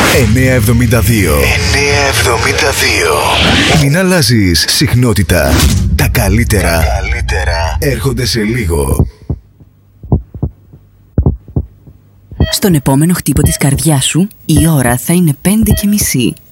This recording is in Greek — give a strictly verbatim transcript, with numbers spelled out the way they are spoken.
εννιακόσια εβδομήντα δύο. εννιακόσια εβδομήντα δύο. Μην αλλάζεις συχνότητα. Τα καλύτερα, Τα καλύτερα έρχονται σε λίγο. Στον επόμενο χτύπο της καρδιάς σου η ώρα θα είναι πέντε και μισή.